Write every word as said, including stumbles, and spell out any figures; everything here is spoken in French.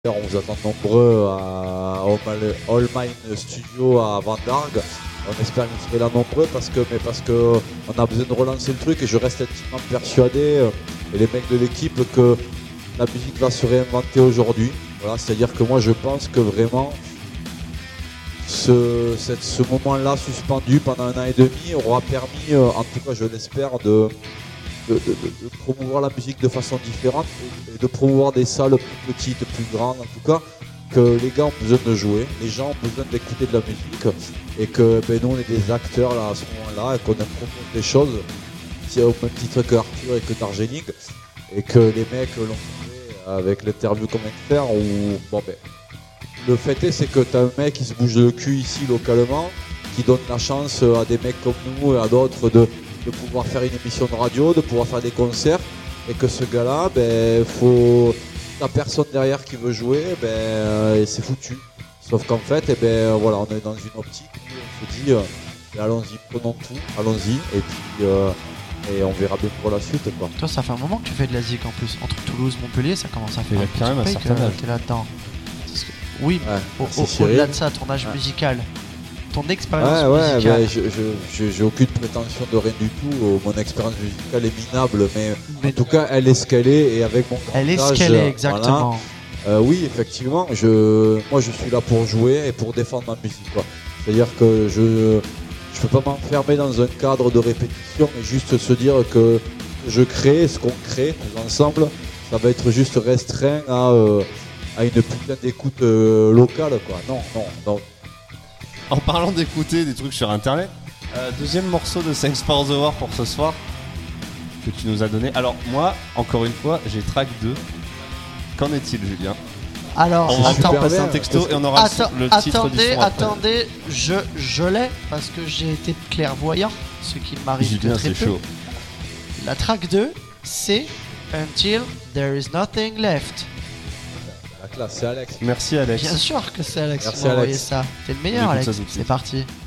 On vous attend nombreux à All Mine Studio à Vendargue. On espère que vous serez là nombreux parce que, mais parce que on a besoin de relancer le truc et je reste intimement persuadé, et les mecs de l'équipe, que la musique va se réinventer aujourd'hui. Voilà, c'est-à-dire que moi je pense que vraiment ce, cette, ce moment-là suspendu pendant un an et demi aura permis, en tout cas je l'espère, de De, de, de promouvoir la musique de façon différente et de promouvoir des salles plus petites, plus grandes, en tout cas, que les gars ont besoin de jouer, les gens ont besoin d'écouter de la musique et que ben, nous on est des acteurs là, à ce moment-là et qu'on propose des choses au même titre que Arthur et que Darjeeling, et que les mecs l'ont fait avec l'interview qu'on vient de faire. Où, bon, ben, le fait est c'est que tu as un mec qui se bouge le cul ici localement, qui donne la chance à des mecs comme nous et à d'autres de de pouvoir faire une émission de radio, de pouvoir faire des concerts, et que ce gars-là, ben, faut la personne derrière qui veut jouer, ben, et c'est foutu. Sauf qu'en fait, eh ben, voilà, on est dans une optique où on se dit, euh, allons-y, prenons tout, allons-y, et puis euh, et on verra bien pour la suite, quoi. Toi, ça fait un moment que tu fais de la zik en plus, entre Toulouse et Montpellier, ça commence à faire il un a quand même un petit certain que âge. t'es là-dedans. Oui, Ouais, au, merci au, au-delà Cyril. de ça, ton âge Ouais. musical, ton expérience Ouais, ouais, musicale. ben, je, je, je- j'ai aucune prétention de rien du tout. Mon expérience musicale est minable, mais, Mais- en tout cas, elle est ce qu'elle est, et avec mon grand Elle est ce âge, qu'elle est, voilà. exactement. Euh, oui, effectivement, je, moi je suis là pour jouer et pour défendre ma musique, quoi. C'est-à-dire que je je peux pas m'enfermer dans un cadre de répétition et juste se dire que je crée ce qu'on crée tous ensemble, ça va être juste restreint à, euh, à une putain d'écoute euh, locale, quoi. Non, non, non. En parlant d'écouter des trucs sur internet, euh, deuxième morceau de Thanks for the War pour ce soir que tu nous as donné. Alors moi, encore une fois, j'ai track deux. Qu'en est-il, Julien? Alors, On va attends, passer un bien. texto et on aura Attends, le titre attendez, du son après. attendez, je, je l'ai parce que j'ai été clairvoyant, ce qui m'arrive de Julien, très c'est peu. chaud. La track deux, c'est Until There Is Nothing Left. La classe, c'est Alex. Merci Alex. Bien sûr que c'est Alex Merci, qui m'a envoyé Alex. ça. T'es le On meilleur, écoute Alex. ça tout de suite. C'est parti.